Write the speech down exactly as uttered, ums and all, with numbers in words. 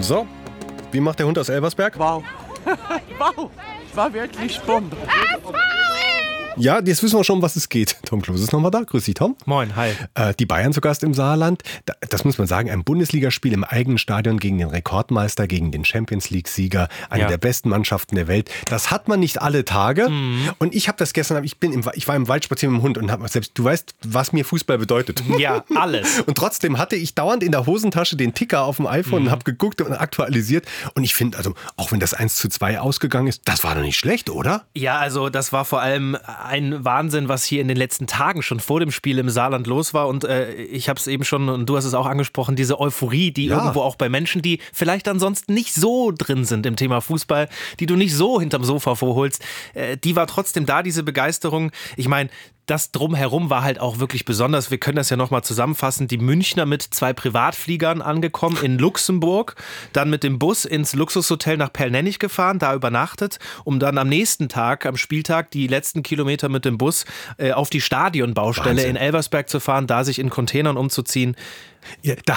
So, wie macht der Hund aus Elversberg? Wow. Wow, war wirklich Bombe. Ja, jetzt wissen wir schon, um was es geht. Tom Klose ist nochmal da. Grüß dich, Tom. Moin, hi. Äh, die Bayern zu Gast im Saarland. Da, das muss man sagen, ein Bundesligaspiel im eigenen Stadion gegen den Rekordmeister, gegen den Champions-League-Sieger, eine Ja. der besten Mannschaften der Welt. Das hat man nicht alle Tage. Mhm. Und ich habe das gestern, ich, bin im, ich war im Wald spazieren mit dem Hund und habe selbst, du weißt, was mir Fußball bedeutet. Ja, alles. Und trotzdem hatte ich dauernd in der Hosentasche den Ticker auf dem iPhone mhm. und habe geguckt und aktualisiert. Und ich finde, also auch wenn das eins zu zwei ausgegangen ist, das war doch nicht schlecht, oder? Ja, also das war vor allem ein Wahnsinn, was hier in den letzten Tagen schon vor dem Spiel im Saarland los war. Und äh, ich habe es eben schon, und du hast es auch angesprochen, diese Euphorie, die Ja. irgendwo auch bei Menschen, die vielleicht ansonsten nicht so drin sind im Thema Fußball, die du nicht so hinterm Sofa vorholst, äh, die war trotzdem da, diese Begeisterung. Ich meine, das Drumherum war halt auch wirklich besonders. Wir können das ja nochmal zusammenfassen. Die Münchner mit zwei Privatfliegern angekommen in Luxemburg, dann mit dem Bus ins Luxushotel nach Perlnennig gefahren, da übernachtet, um dann am nächsten Tag, am Spieltag, die letzten Kilometer mit dem Bus äh, auf die Stadionbaustelle Wahnsinn. in Elversberg zu fahren, da sich in Containern umzuziehen. Ja, da